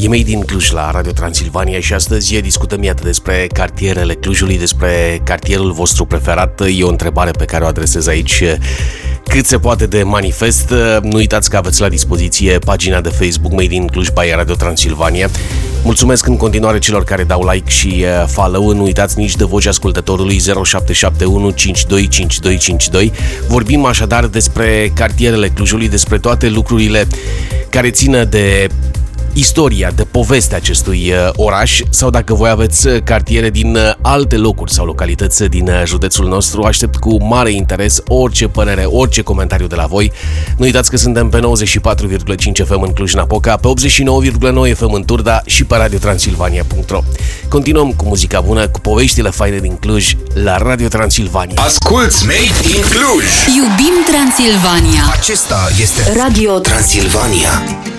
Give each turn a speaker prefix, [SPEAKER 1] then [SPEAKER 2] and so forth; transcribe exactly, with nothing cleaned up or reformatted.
[SPEAKER 1] E Made in Cluj la Radio Transilvania și astăzi discutăm iată despre cartierele Clujului, despre cartierul vostru preferat. E o întrebare pe care o adresez aici cât se poate de manifest. Nu uitați că aveți la dispoziție pagina de Facebook Made in Cluj by Radio Transilvania. Mulțumesc în continuare celor care dau like și follow. Nu uitați nici de vocea ascultătorului zero șapte șapte unu cinci doi cinci doi cinci doi. Vorbim așadar despre cartierele Clujului, despre toate lucrurile care țină de istoria, de povestea acestui oraș, sau dacă voi aveți cartiere din alte locuri sau localități din județul nostru, aștept cu mare interes orice părere, orice comentariu de la voi. Nu uitați că suntem pe nouăzeci și patru virgulă cinci F M în Cluj-Napoca, pe optzeci și nouă virgulă nouă F M în Turda și pe radio transilvania punct ro. Continuăm cu muzica bună, cu poveștile faine din Cluj la Radio Transilvania.
[SPEAKER 2] Asculți Made in Cluj!
[SPEAKER 3] Iubim Transilvania!
[SPEAKER 2] Acesta este Radio Transilvania.